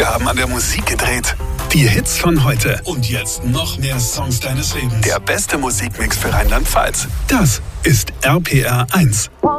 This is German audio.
haben an der Musik gedreht. Die Hits von heute. Und jetzt noch mehr Songs deines Lebens. Der beste Musikmix für Rheinland-Pfalz. Das ist RPR 1.